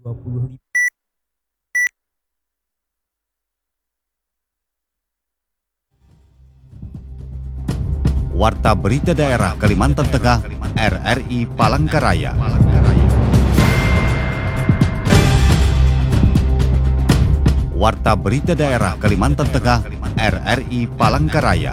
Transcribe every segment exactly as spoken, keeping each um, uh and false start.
dua puluh lima. Warta Berita Daerah Kalimantan Tengah, R R I Palangkaraya. Warta Berita Daerah Kalimantan Tengah, R R I Palangkaraya.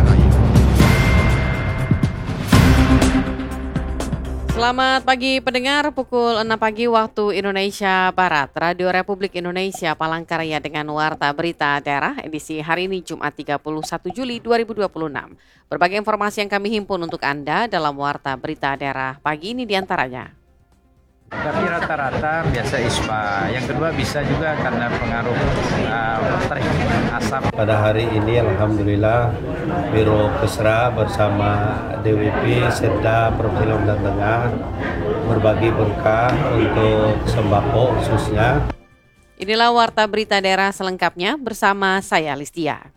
Selamat pagi pendengar, pukul enam pagi waktu Indonesia Barat. Radio Republik Indonesia Palangkaraya dengan Warta Berita Daerah edisi hari ini Jumat tiga puluh satu Juli dua ribu dua puluh enam. Berbagai informasi yang kami himpun untuk Anda dalam Warta Berita Daerah pagi ini diantaranya. Tapi rata-rata biasa ispa. Yang kedua bisa juga karena pengaruh uh, terik asap. Pada hari ini Alhamdulillah Biro Kesra bersama D W P Setda Provinsi Kalimantan Tengah berbagi berkah untuk sembako khususnya. Inilah Warta Berita Daerah selengkapnya bersama saya Listia.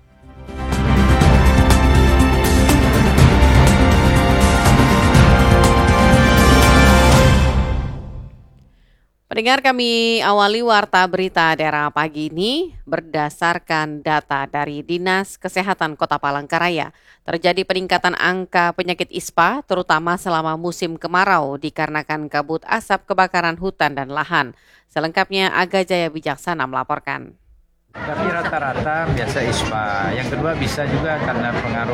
Pendengar, kami awali Warta Berita Daerah pagi ini berdasarkan data dari Dinas Kesehatan Kota Palangkaraya. Terjadi peningkatan angka penyakit ispa terutama selama musim kemarau dikarenakan kabut asap kebakaran hutan dan lahan. Selengkapnya Aga Jaya Wijaksana melaporkan. Tapi rata-rata biasa ispa. Yang kedua bisa juga karena pengaruh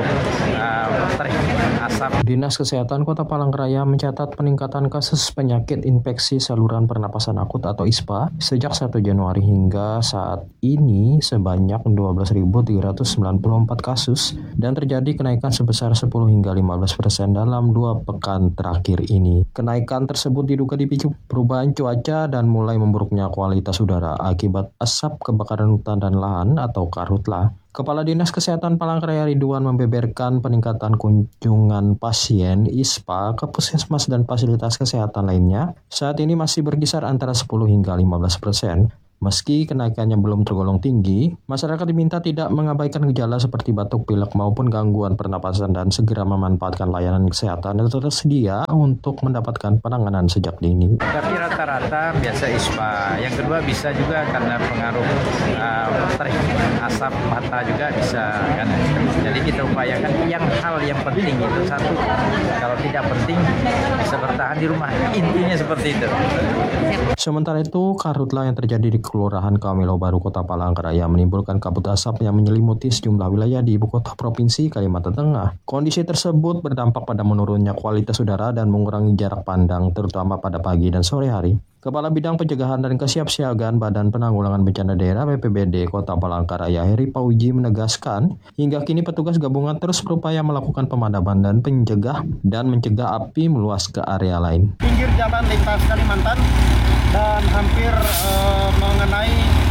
uh, terik asap. Dinas Kesehatan Kota Palangkaraya mencatat peningkatan kasus penyakit infeksi saluran pernapasan akut atau ispa sejak satu Januari hingga saat ini sebanyak dua belas ribu tiga ratus sembilan puluh empat kasus dan terjadi kenaikan sebesar sepuluh hingga lima belas persen dalam dua pekan terakhir ini. Kenaikan tersebut diduga dipicu perubahan cuaca dan mulai memburuknya kualitas udara akibat asap kebakaran hutan dan lahan atau karhutla. Kepala Dinas Kesehatan Palangkaraya Ridwan membeberkan peningkatan kunjungan pasien ispa ke puskesmas dan fasilitas kesehatan lainnya saat ini masih berkisar antara sepuluh hingga lima belas persen. Meski kenaikannya belum tergolong tinggi, masyarakat diminta tidak mengabaikan gejala seperti batuk pilek maupun gangguan pernapasan dan segera memanfaatkan layanan kesehatan yang tersedia untuk mendapatkan penanganan sejak dini. Tapi rata-rata biasa ispa. Yang kedua bisa juga karena pengaruh uh, terik asap mata juga bisa kan. Jadi kita upayakan yang hal yang penting itu satu. Kalau tidak penting bisa bertahan di rumah. Intinya seperti itu. Sementara itu, karhutla yang terjadi di Kelurahan Kamilo Baru Kota Palangkaraya menimbulkan kabut asap yang menyelimuti sejumlah wilayah di ibu kota provinsi Kalimantan Tengah. Kondisi tersebut berdampak pada menurunnya kualitas udara dan mengurangi jarak pandang terutama pada pagi dan sore hari. Kepala Bidang Pencegahan dan Kesiapsiagaan Badan Penanggulangan Bencana Daerah B P B D Kota Palangkaraya Heri Pauji menegaskan, hingga kini petugas gabungan terus berupaya melakukan pemadaman dan pencegah dan mencegah api meluas ke area lain. Pinggir jalan lintas Kalimantan dan hampir uh, mengenai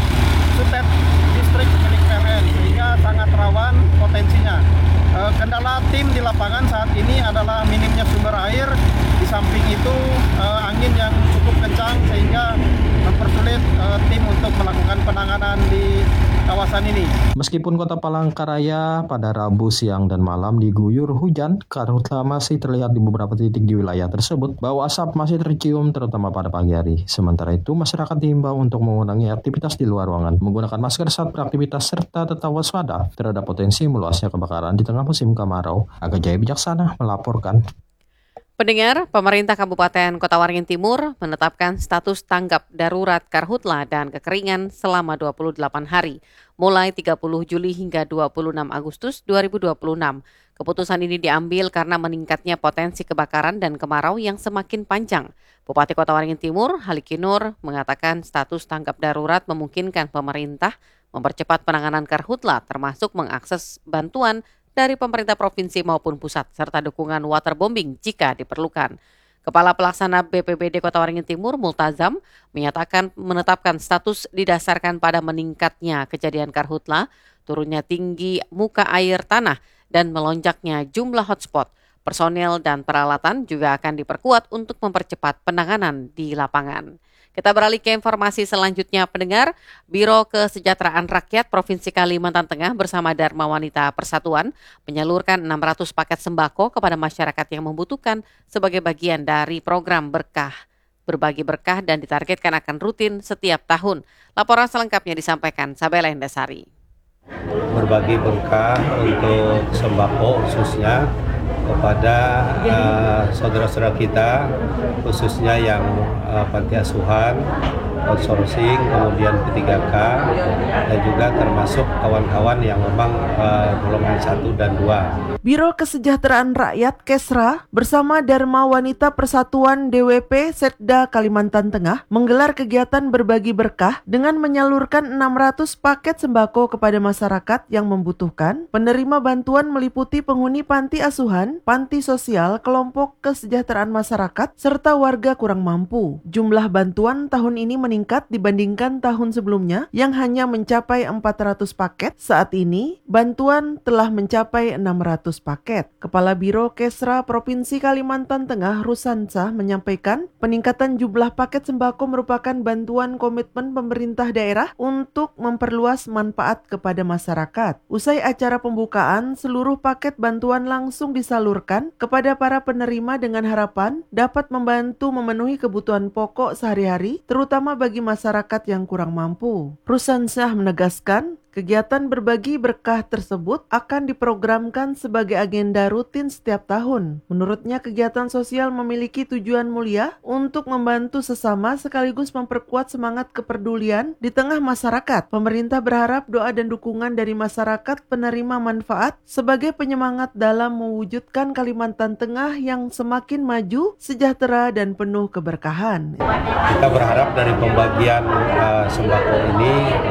Sutet distrik milik P L N sehingga sangat rawan potensinya. Uh, kendala tim di lapangan saat ini adalah minimnya sumber air, di samping itu uh, angin yang cukup kencang sehingga mempersulit uh, tim untuk melakukan penanganan di kawasan ini. Meskipun Kota Palangkaraya pada Rabu siang dan malam diguyur hujan, karhutla masih terlihat di beberapa titik di wilayah tersebut. Bau asap masih tercium terutama pada pagi hari. Sementara itu, masyarakat diimbau untuk mengurangi aktivitas di luar ruangan, menggunakan masker saat beraktivitas serta tetap waspada terhadap potensi meluasnya kebakaran di tengah musim kemarau. Aga Jaya Wijaksana melaporkan. Pendengar, pemerintah Kabupaten Kota Waringin Timur menetapkan status tanggap darurat karhutla dan kekeringan selama dua puluh delapan hari, mulai tiga puluh Juli hingga dua puluh enam Agustus dua ribu dua puluh enam. Keputusan ini diambil karena meningkatnya potensi kebakaran dan kemarau yang semakin panjang. Bupati Kota Waringin Timur, Haliki Nur, mengatakan status tanggap darurat memungkinkan pemerintah mempercepat penanganan karhutla termasuk mengakses bantuan dari pemerintah provinsi maupun pusat, serta dukungan waterbombing jika diperlukan. Kepala Pelaksana B P B D Kota Waringin Timur, Multazam, menyatakan menetapkan status didasarkan pada meningkatnya kejadian karhutla, turunnya tinggi muka air tanah, dan melonjaknya jumlah hotspot. Personel dan peralatan juga akan diperkuat untuk mempercepat penanganan di lapangan. Kita beralih ke informasi selanjutnya, pendengar. Biro Kesejahteraan Rakyat Provinsi Kalimantan Tengah bersama Dharma Wanita Persatuan menyalurkan enam ratus paket sembako kepada masyarakat yang membutuhkan sebagai bagian dari program Berkah berbagi berkah dan ditargetkan akan rutin setiap tahun. Laporan selengkapnya disampaikan Sabela Endasari. Berbagi berkah untuk sembako khususnya kepada uh, saudara-saudara kita, khususnya yang uh, panti asuhan, outsourcing, kemudian P tiga K, dan juga termasuk kawan-kawan yang memang uh, golongan satu dan dua. Biro Kesejahteraan Rakyat Kesra bersama Dharma Wanita Persatuan D W P Setda Kalimantan Tengah menggelar kegiatan berbagi berkah dengan menyalurkan enam ratus paket sembako kepada masyarakat yang membutuhkan. Penerima bantuan meliputi penghuni panti asuhan, panti sosial, kelompok kesejahteraan masyarakat, serta warga kurang mampu. Jumlah bantuan tahun ini meningkat dibandingkan tahun sebelumnya yang hanya mencapai empat ratus paket. Saat ini, bantuan telah mencapai enam ratus paket. Kepala Biro Kesra Provinsi Kalimantan Tengah Rusansa menyampaikan peningkatan jumlah paket sembako merupakan bantuan komitmen pemerintah daerah untuk memperluas manfaat kepada masyarakat. Usai acara pembukaan, seluruh paket bantuan langsung disalurkan kepada para penerima dengan harapan dapat membantu memenuhi kebutuhan pokok sehari-hari, terutama bagi masyarakat yang kurang mampu. Rusansa menegaskan, kegiatan berbagi berkah tersebut akan diprogramkan sebagai agenda rutin setiap tahun. Menurutnya, kegiatan sosial memiliki tujuan mulia untuk membantu sesama sekaligus memperkuat semangat kepedulian di tengah masyarakat. Pemerintah berharap doa dan dukungan dari masyarakat penerima manfaat sebagai penyemangat dalam mewujudkan Kalimantan Tengah yang semakin maju, sejahtera, dan penuh keberkahan. Kita berharap dari pembagian uh, sembako ini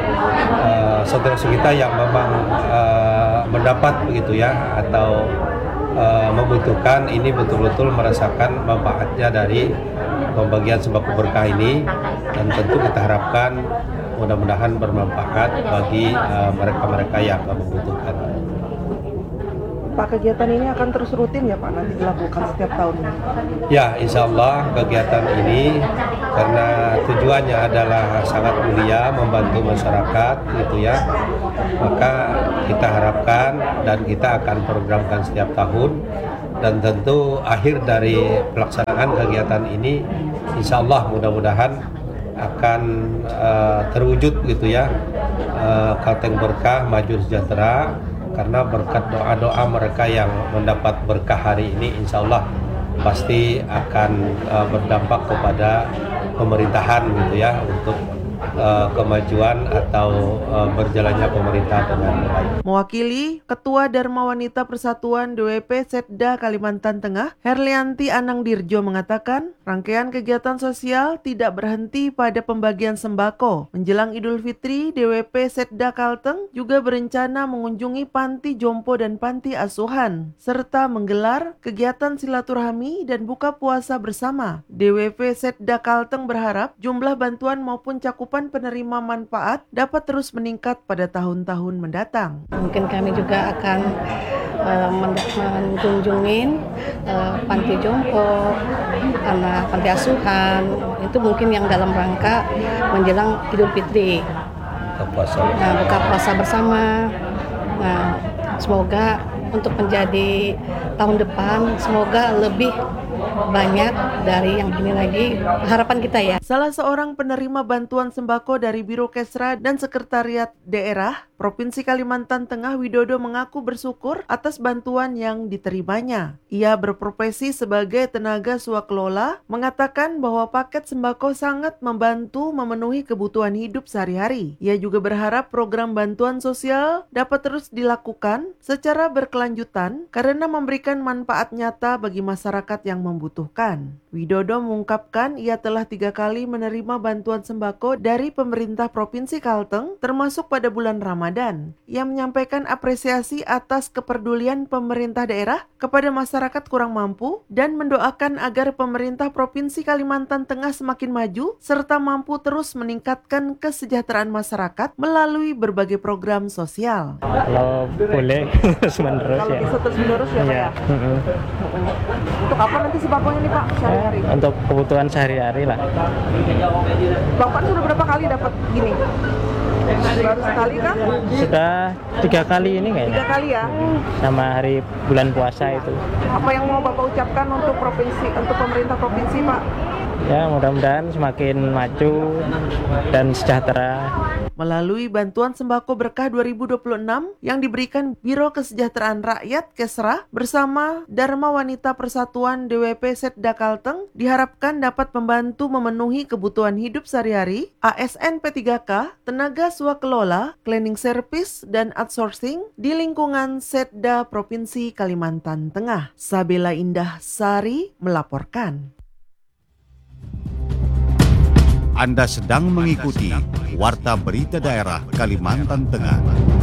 uh, saudara kita yang memang uh, mendapat begitu ya atau uh, membutuhkan ini betul-betul merasakan manfaatnya dari pembagian sembako berkah ini, dan tentu kita harapkan mudah-mudahan bermanfaat bagi uh, mereka-mereka yang membutuhkan. Pak, kegiatan ini akan terus rutin ya Pak, nanti dilakukan setiap tahunnya? Ya, insya Allah kegiatan ini karena tujuannya adalah sangat mulia membantu masyarakat gitu ya, maka kita harapkan dan kita akan programkan setiap tahun, dan tentu akhir dari pelaksanaan kegiatan ini insya Allah mudah-mudahan akan uh, terwujud gitu ya, uh, Kalteng Berkah Maju Sejahtera, karena berkat doa-doa mereka yang mendapat berkah hari ini insya Allah pasti akan uh, berdampak kepada pemerintahan gitu ya, untuk uh, kemajuan atau uh, berjalannya pemerintah dengan baik. Mewakili Ketua Dharma Wanita Persatuan D W P Setda Kalimantan Tengah, Herlianti Anang Dirjo mengatakan, rangkaian kegiatan sosial tidak berhenti pada pembagian sembako. Menjelang Idul Fitri, D W P Setda Kalteng juga berencana mengunjungi panti jompo dan panti asuhan, serta menggelar kegiatan silaturahmi dan buka puasa bersama. D W P Setda Kalteng berharap jumlah bantuan maupun cakupan penerima manfaat dapat terus meningkat pada tahun-tahun mendatang. Mungkin kami juga akan uh, mengunjungin uh, panti jompo, anak panti asuhan, itu mungkin yang dalam rangka menjelang Idul Fitri, nah, buka puasa bersama. Nah, semoga untuk menjadi tahun depan, semoga lebih banyak dari yang ini lagi, harapan kita ya. Salah seorang penerima bantuan sembako dari Biro Kesra dan Sekretariat Daerah Provinsi Kalimantan Tengah, Widodo, mengaku bersyukur atas bantuan yang diterimanya. Ia berprofesi sebagai tenaga swakelola, mengatakan bahwa paket sembako sangat membantu memenuhi kebutuhan hidup sehari-hari. Ia juga berharap program bantuan sosial dapat terus dilakukan secara berkelanjutan karena memberikan manfaat nyata bagi masyarakat yang membutuhkan. Widodo mengungkapkan ia telah tiga kali menerima bantuan sembako dari pemerintah Provinsi Kalteng, termasuk pada bulan Ramadan. Ia menyampaikan apresiasi atas kepedulian pemerintah daerah kepada masyarakat kurang mampu dan mendoakan agar pemerintah Provinsi Kalimantan Tengah semakin maju serta mampu terus meningkatkan kesejahteraan masyarakat melalui berbagai program sosial. Kalau boleh terus menerus ya. Bisa terus menerus ya, Pak ya? Mm-hmm. Untuk apa nanti sembakonya nih Pak sehari-hari? Untuk kebutuhan sehari-hari lah. Bapak sudah berapa kali dapat gini? Baru sekali kan? Sudah tiga kali ini kayaknya. Tiga kali ya? Sama hari bulan puasa itu. Apa yang mau Bapak ucapkan untuk provinsi, untuk pemerintah provinsi Pak? Ya mudah-mudahan semakin maju dan sejahtera. Melalui bantuan sembako berkah dua ribu dua puluh enam yang diberikan Biro Kesejahteraan Rakyat Kesra bersama Dharma Wanita Persatuan D W P Setda Kalteng diharapkan dapat membantu memenuhi kebutuhan hidup sehari-hari, A S N P tiga K, tenaga swakelola, cleaning service, dan outsourcing di lingkungan Setda Provinsi Kalimantan Tengah. Sabela Indah Sari melaporkan. Anda sedang mengikuti Warta Berita Daerah Kalimantan Tengah.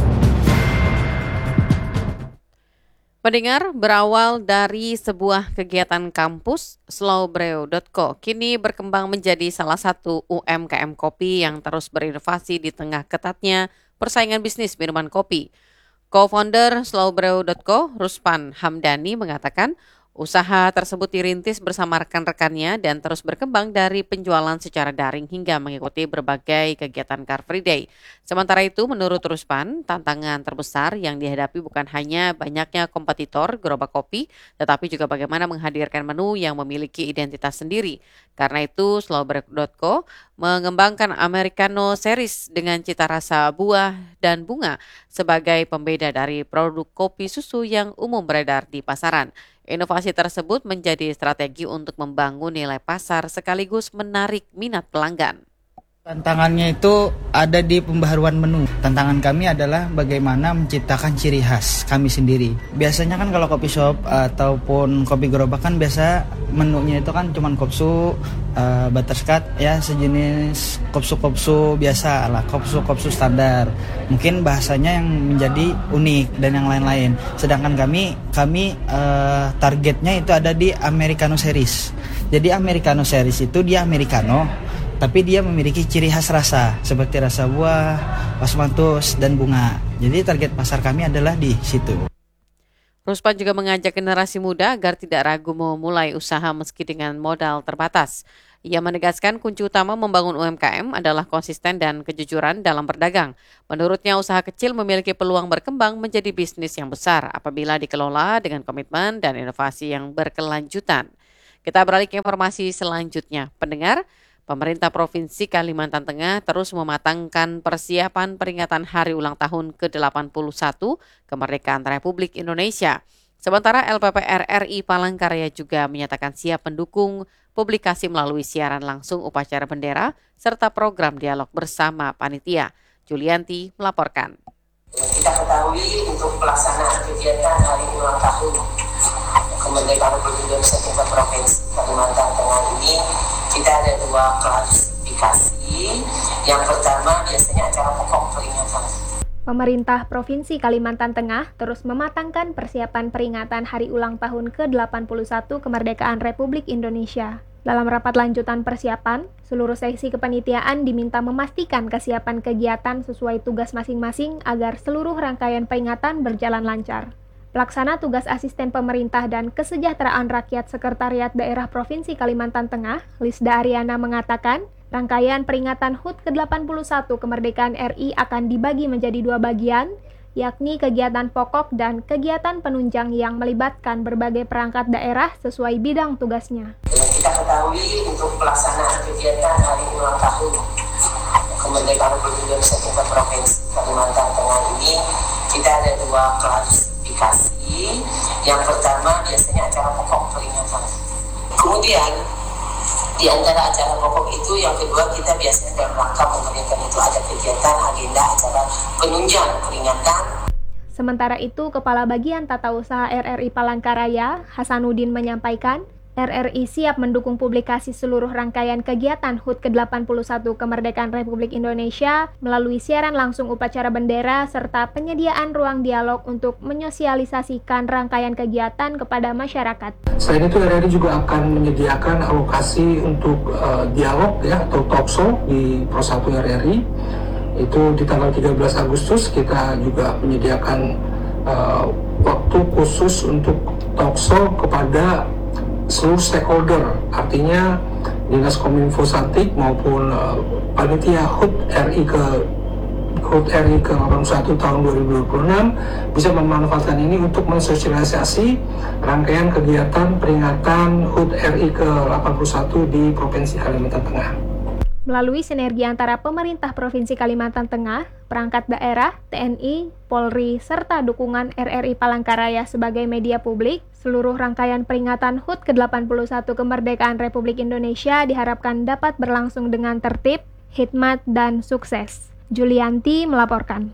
Pendengar, berawal dari sebuah kegiatan kampus, slowbrew dot co kini berkembang menjadi salah satu U M K M kopi yang terus berinovasi di tengah ketatnya persaingan bisnis minuman kopi. Co-founder slowbrew dot co, Ruspan Hamdani, mengatakan usaha tersebut dirintis bersama rekan-rekannya dan terus berkembang dari penjualan secara daring hingga mengikuti berbagai kegiatan Car Free Day. Sementara itu, menurut Ruspan, tantangan terbesar yang dihadapi bukan hanya banyaknya kompetitor gerobak kopi, tetapi juga bagaimana menghadirkan menu yang memiliki identitas sendiri. Karena itu, slowbrew dot co mengembangkan Americano Series dengan cita rasa buah dan bunga sebagai pembeda dari produk kopi susu yang umum beredar di pasaran. Inovasi tersebut menjadi strategi untuk membangun nilai pasar sekaligus menarik minat pelanggan. Tantangannya itu ada di pembaharuan menu. Tantangan kami adalah bagaimana menciptakan ciri khas kami sendiri. Biasanya kan kalau kopi shop ataupun kopi gerobak kan biasa menunya itu kan cuman kopsu, uh, butterscotch, ya sejenis kopsu-kopsu biasa lah, kopsu-kopsu standar. Mungkin bahasanya yang menjadi unik dan yang lain-lain. Sedangkan kami kami uh, targetnya itu ada di Americano Series. Jadi Americano Series itu dia Americano, tapi dia memiliki ciri khas rasa seperti rasa buah, osmanthus, dan bunga. Jadi target pasar kami adalah di situ. Ruspan juga mengajak generasi muda agar tidak ragu memulai usaha meski dengan modal terbatas. Ia menegaskan kunci utama membangun U M K M adalah konsisten dan kejujuran dalam berdagang. Menurutnya usaha kecil memiliki peluang berkembang menjadi bisnis yang besar apabila dikelola dengan komitmen dan inovasi yang berkelanjutan. Kita beralih ke informasi selanjutnya. Pendengar, pemerintah Provinsi Kalimantan Tengah terus mematangkan persiapan peringatan Hari Ulang Tahun ke delapan puluh satu Kemerdekaan Republik Indonesia. Sementara L P P R R I Palangkaraya juga menyatakan siap mendukung publikasi melalui siaran langsung upacara bendera serta program dialog bersama panitia. Julianti melaporkan. Kita ketahui untuk pelaksanaan kegiatan Hari Ulang Tahun Kemerdekaan Republik Indonesia tingkat Provinsi Kalimantan Tengah ini, kita ada dua klasifikasi. Yang pertama biasanya acara pokok peringatan. Pemerintah Provinsi Kalimantan Tengah terus mematangkan persiapan peringatan Hari Ulang Tahun ke delapan puluh satu Kemerdekaan Republik Indonesia. Dalam rapat lanjutan persiapan, seluruh seksi kepanitiaan diminta memastikan kesiapan kegiatan sesuai tugas masing-masing agar seluruh rangkaian peringatan berjalan lancar. Pelaksana tugas asisten pemerintah dan kesejahteraan rakyat Sekretariat Daerah Provinsi Kalimantan Tengah, Lisda Ariana, mengatakan, rangkaian peringatan H U T ke delapan puluh satu Kemerdekaan R I akan dibagi menjadi dua bagian, yakni kegiatan pokok dan kegiatan penunjang yang melibatkan berbagai perangkat daerah sesuai bidang tugasnya. Kita ketahui untuk pelaksanaan kegiatan Hari Ulang Tahun Kemerdekaan Republik Indonesia tingkat Provinsi Kalimantan Tengah ini, kita ada dua klasifikasi. Yang pertama biasanya acara pokok peringatan. Kemudian di antara acara pokok itu yang kedua kita biasanya dalam rangka pemerintah itu ada kegiatan agenda acara penunjang peringatan. Sementara itu, Kepala Bagian Tata Usaha R R I Palangkaraya, Hasanuddin, menyampaikan, R R I siap mendukung publikasi seluruh rangkaian kegiatan H U T ke delapan puluh satu Kemerdekaan Republik Indonesia melalui siaran langsung upacara bendera serta penyediaan ruang dialog untuk menyosialisasikan rangkaian kegiatan kepada masyarakat. Selain itu, R R I juga akan menyediakan alokasi untuk uh, dialog ya atau talkshow di Pro satu R R I. Itu di tanggal tiga belas Agustus kita juga menyediakan uh, waktu khusus untuk talkshow kepada seluruh stakeholder, artinya Dinas Kominfo Santik maupun uh, panitia H U T R I ke H U T R I ke delapan puluh satu tahun dua ribu dua puluh enam bisa memanfaatkan ini untuk mensosialisasi rangkaian kegiatan peringatan H U T R I ke delapan puluh satu di Provinsi Kalimantan Tengah. Melalui sinergi antara pemerintah Provinsi Kalimantan Tengah, perangkat daerah, T N I, Polri, serta dukungan R R I Palangkaraya sebagai media publik, seluruh rangkaian peringatan H U T ke delapan puluh satu kemerdekaan Republik Indonesia diharapkan dapat berlangsung dengan tertib, hikmat, dan sukses. Julianti melaporkan.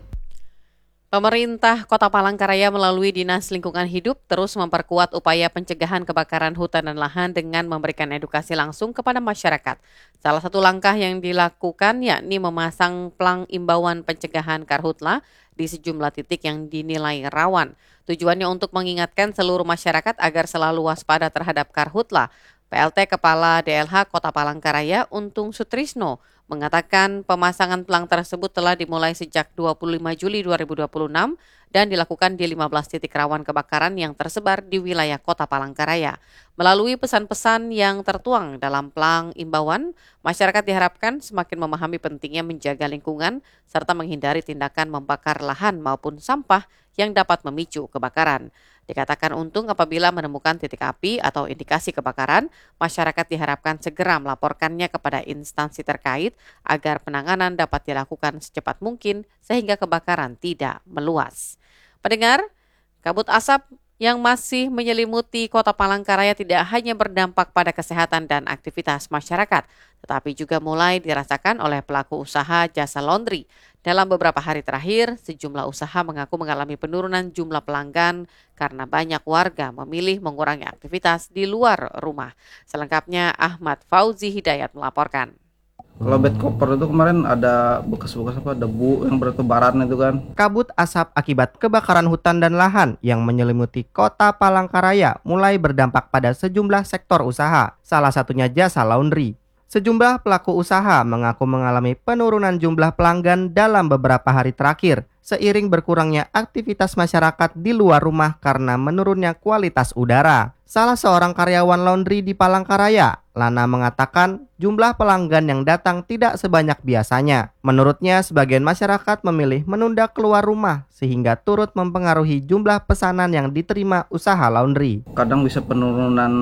Pemerintah Kota Palangkaraya melalui Dinas Lingkungan Hidup terus memperkuat upaya pencegahan kebakaran hutan dan lahan dengan memberikan edukasi langsung kepada masyarakat. Salah satu langkah yang dilakukan yakni memasang plang imbauan pencegahan karhutla di sejumlah titik yang dinilai rawan. Tujuannya untuk mengingatkan seluruh masyarakat agar selalu waspada terhadap karhutla. P L T Kepala D L H Kota Palangkaraya Untung Sutrisno mengatakan pemasangan plang tersebut telah dimulai sejak dua puluh lima Juli dua ribu dua puluh enam dan dilakukan di lima belas titik rawan kebakaran yang tersebar di wilayah Kota Palangkaraya. Melalui pesan-pesan yang tertuang dalam plang imbauan, masyarakat diharapkan semakin memahami pentingnya menjaga lingkungan serta menghindari tindakan membakar lahan maupun sampah yang dapat memicu kebakaran. Dikatakan Untung apabila menemukan titik api atau indikasi kebakaran, masyarakat diharapkan segera melaporkannya kepada instansi terkait agar penanganan dapat dilakukan secepat mungkin sehingga kebakaran tidak meluas. Pendengar, kabut asap yang masih menyelimuti Kota Palangkaraya tidak hanya berdampak pada kesehatan dan aktivitas masyarakat, tetapi juga mulai dirasakan oleh pelaku usaha jasa laundry. Dalam beberapa hari terakhir, sejumlah usaha mengaku mengalami penurunan jumlah pelanggan karena banyak warga memilih mengurangi aktivitas di luar rumah. Selengkapnya Ahmad Fauzi Hidayat melaporkan. Kalau bed koper itu kemarin ada bekas-bekas apa debu yang bertebaran itu kan. Kabut asap akibat kebakaran hutan dan lahan yang menyelimuti Kota Palangkaraya mulai berdampak pada sejumlah sektor usaha, salah satunya jasa laundry. Sejumlah pelaku usaha mengaku mengalami penurunan jumlah pelanggan dalam beberapa hari terakhir, seiring berkurangnya aktivitas masyarakat di luar rumah karena menurunnya kualitas udara. Salah seorang karyawan laundry di Palangkaraya, Lana, mengatakan jumlah pelanggan yang datang tidak sebanyak biasanya. Menurutnya, sebagian masyarakat memilih menunda keluar rumah sehingga turut mempengaruhi jumlah pesanan yang diterima usaha laundry. Kadang bisa penurunan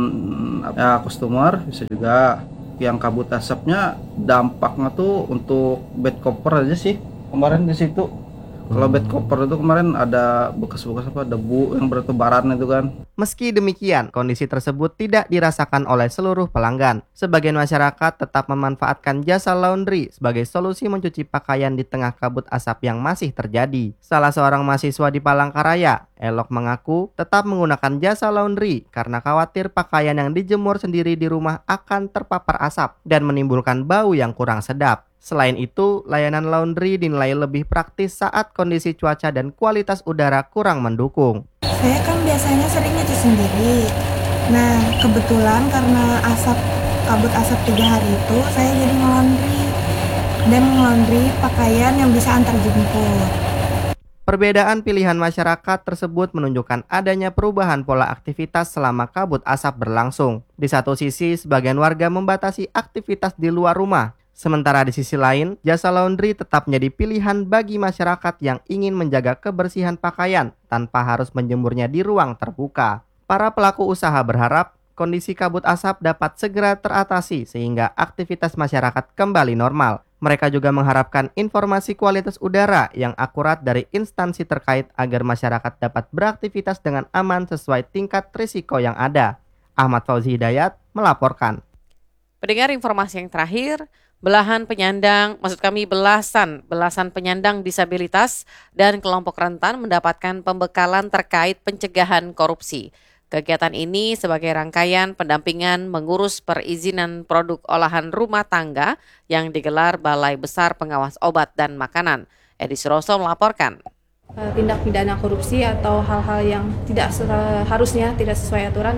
ya, customer, bisa juga yang kabut asapnya dampaknya tuh untuk bed cover aja sih kemarin di situ. Kalau bed cover itu kemarin ada bekas-bekas apa debu yang bertebaran itu kan. Meski demikian, kondisi tersebut tidak dirasakan oleh seluruh pelanggan. Sebagian masyarakat tetap memanfaatkan jasa laundry sebagai solusi mencuci pakaian di tengah kabut asap yang masih terjadi. Salah seorang mahasiswa di Palangkaraya, Elok, mengaku tetap menggunakan jasa laundry karena khawatir pakaian yang dijemur sendiri di rumah akan terpapar asap dan menimbulkan bau yang kurang sedap. Selain itu, layanan laundry dinilai lebih praktis saat kondisi cuaca dan kualitas udara kurang mendukung. Saya kan biasanya sering nyuci sendiri. Nah, kebetulan karena asap kabut asap tiga hari itu, saya jadi nge-laundry dan nge-laundry pakaian yang bisa antar jemput. Perbedaan pilihan masyarakat tersebut menunjukkan adanya perubahan pola aktivitas selama kabut asap berlangsung. Di satu sisi, sebagian warga membatasi aktivitas di luar rumah. Sementara di sisi lain, jasa laundry tetap menjadi pilihan bagi masyarakat yang ingin menjaga kebersihan pakaian tanpa harus menjemurnya di ruang terbuka. Para pelaku usaha berharap kondisi kabut asap dapat segera teratasi sehingga aktivitas masyarakat kembali normal. Mereka juga mengharapkan informasi kualitas udara yang akurat dari instansi terkait agar masyarakat dapat beraktivitas dengan aman sesuai tingkat risiko yang ada. Ahmad Fauzi Hidayat melaporkan. Pendengar, informasi yang terakhir, belahan penyandang, maksud kami belasan, belasan penyandang disabilitas dan kelompok rentan mendapatkan pembekalan terkait pencegahan korupsi. Kegiatan ini sebagai rangkaian pendampingan mengurus perizinan produk olahan rumah tangga yang digelar Balai Besar Pengawas Obat dan Makanan. Edi Suroso melaporkan. Tindak pidana korupsi atau hal-hal yang tidak seharusnya tidak sesuai aturan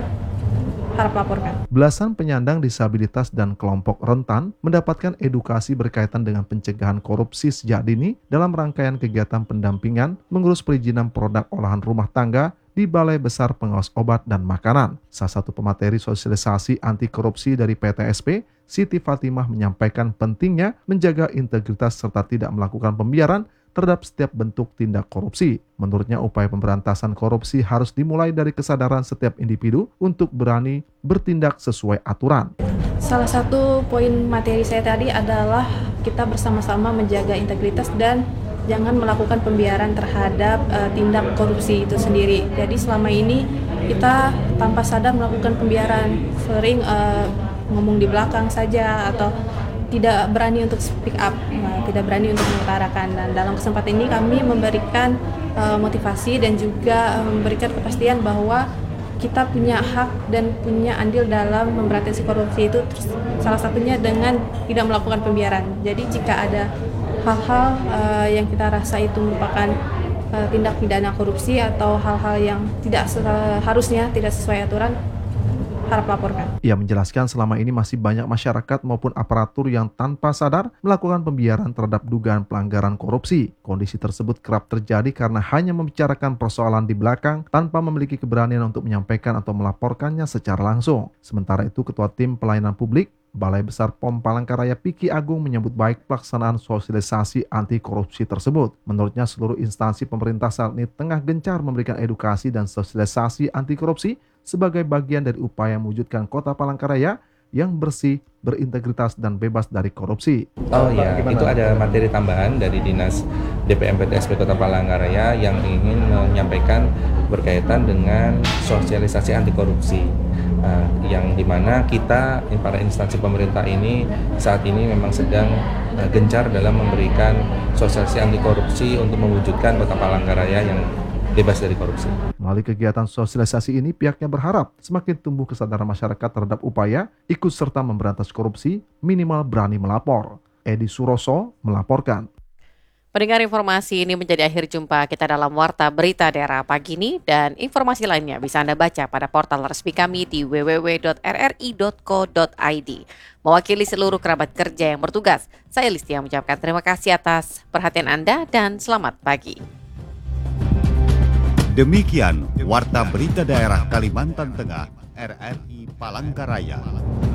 harap laporkan. Belasan penyandang disabilitas dan kelompok rentan mendapatkan edukasi berkaitan dengan pencegahan korupsi sejak dini dalam rangkaian kegiatan pendampingan mengurus perizinan produk olahan rumah tangga di Balai Besar Pengawas Obat dan Makanan. Salah satu pemateri sosialisasi anti korupsi dari P T S P, Siti Fatimah, menyampaikan pentingnya menjaga integritas serta tidak melakukan pembiaran terhadap setiap bentuk tindak korupsi. Menurutnya, upaya pemberantasan korupsi harus dimulai dari kesadaran setiap individu untuk berani bertindak sesuai aturan. Salah satu poin materi saya tadi adalah kita bersama-sama menjaga integritas dan jangan melakukan pembiaran terhadap uh, tindak korupsi itu sendiri. Jadi selama ini kita tanpa sadar melakukan pembiaran, sering uh, ngomong di belakang saja atau tidak berani untuk speak up, uh, tidak berani untuk mengutarakan. Dan dalam kesempatan ini kami memberikan uh, motivasi dan juga uh, memberikan kepastian bahwa kita punya hak dan punya andil dalam memberantas korupsi itu, salah satunya dengan tidak melakukan pembiaran. Jadi jika ada hal-hal uh, yang kita rasa itu merupakan uh, tindak pidana korupsi atau hal-hal yang tidak seharusnya tidak sesuai aturan, harap laporkan. Ia menjelaskan selama ini masih banyak masyarakat maupun aparatur yang tanpa sadar melakukan pembiaran terhadap dugaan pelanggaran korupsi. Kondisi tersebut kerap terjadi karena hanya membicarakan persoalan di belakang tanpa memiliki keberanian untuk menyampaikan atau melaporkannya secara langsung. Sementara itu, Ketua Tim Pelayanan Publik Balai Besar P O M Palangkaraya Piki Agung menyambut baik pelaksanaan sosialisasi anti korupsi tersebut. Menurutnya, seluruh instansi pemerintah saat ini tengah gencar memberikan edukasi dan sosialisasi anti korupsi sebagai bagian dari upaya mewujudkan Kota Palangkaraya yang bersih, berintegritas, dan bebas dari korupsi. Oh ya, itu ada materi tambahan dari Dinas D P M P T S P Kota Palangkaraya yang ingin menyampaikan berkaitan dengan sosialisasi anti korupsi. Uh, yang dimana kita, para instansi pemerintah ini saat ini memang sedang uh, gencar dalam memberikan sosialisasi anti korupsi untuk mewujudkan Kota Palangkaraya yang bebas dari korupsi. Melalui kegiatan sosialisasi ini, pihaknya berharap semakin tumbuh kesadaran masyarakat terhadap upaya ikut serta memberantas korupsi, minimal berani melapor. Edi Suroso melaporkan. Pendengar, informasi ini menjadi akhir jumpa kita dalam Warta Berita Daerah pagi ini, dan informasi lainnya bisa Anda baca pada portal resmi kami di w w w dot r r i dot co dot i d. Mewakili seluruh kerabat kerja yang bertugas, saya Listia mengucapkan terima kasih atas perhatian Anda dan selamat pagi. Demikian Warta Berita Daerah Kalimantan Tengah R R I Palangkaraya.